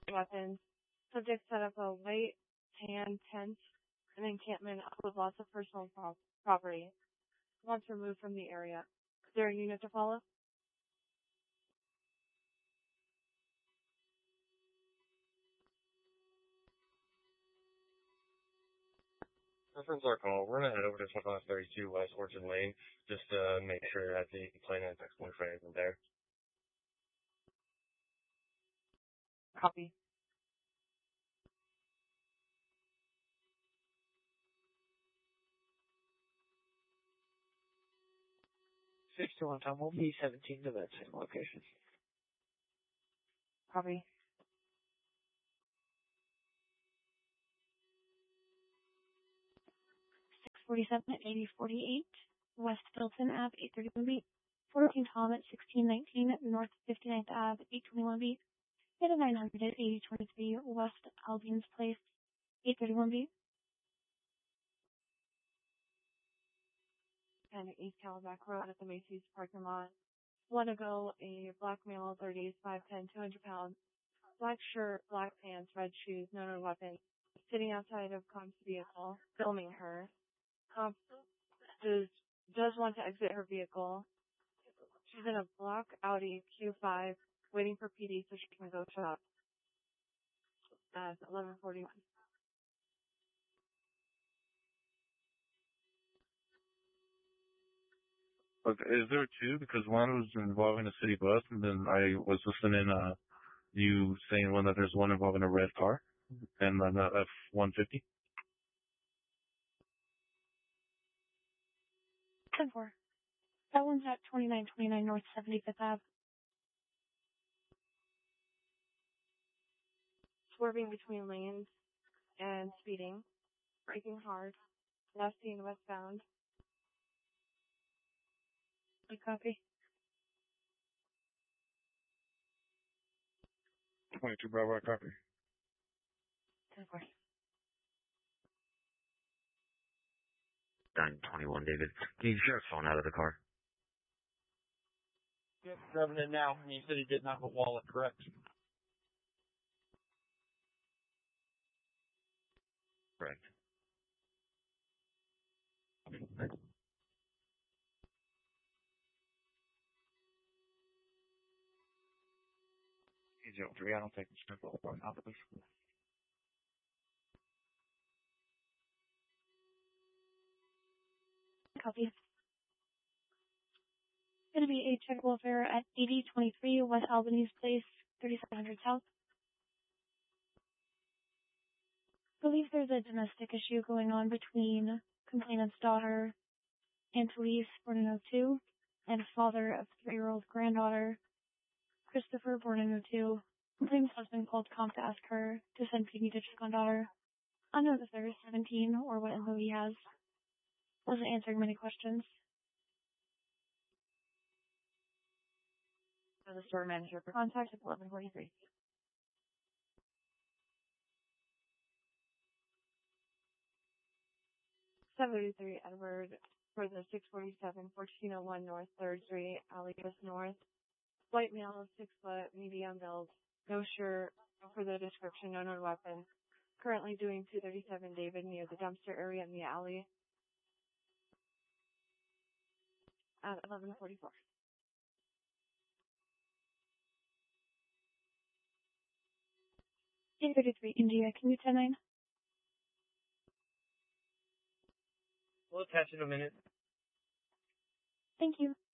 weapons. Subject set up a white tan tent, an encampment with lots of personal property. Once removed from the area. Is there a unit to follow? Reference our call. We're gonna head over to 2532 West Orchard Lane just to make sure that the complainant and ex-boyfriend isn't there. Copy. One time will be 17 to that same location. Copy. .47 at 8048 West Filton Ave, 831B. 14 Tom at 1619 North 59th Ave, 821B. Hit a 900 at 8023 West Albions Place, 831B. And East Calabac Road at the Macy's parking lot. Want to go a black male, 30s, 5'10", 200 pounds, black shirt, black pants, red shoes, no known weapon, sitting outside of Comp's vehicle, filming her. Comp does want to exit her vehicle. She's in a black Audi Q5, waiting for PD so she can go shop. At 11:41. Okay, is there two? Because one was involving a city bus, and then I was listening you saying that there's one involving a red car, and then F-150. 10-4. That one's at 2929 North 75th Ave. Swerving between lanes and speeding, braking hard, last seen westbound. I copy. 22 Bravo, I copy. 10-4. 921 David. Can you get your phone out of the car? Yep, driving in now. He said he didn't have a wallet, correct? Correct. Thanks. 3, I don't think it's going to go out of this. Copy. Going to be a checkable affair at 8023 West Albany's Place, 3700 South. I believe there's a domestic issue going on between complainant's daughter, Antolise, born in 02, and father of 3-year-old granddaughter, Christopher, born in 02. Complainant's husband called Comp to ask her to send PD to check on daughter. Unknown if they're 17 or what info he has. Wasn't answering many questions. For the store manager for contact at 11:43. .733 Edward for the 647 1401 North 3rd Street, Alley West North. White male, 6 foot, medium build, no shirt, for the description, no known weapon. Currently doing 237 David near the dumpster area in the alley. At 11:44. 833 India, can you 10-9? We'll attach in a minute. Thank you.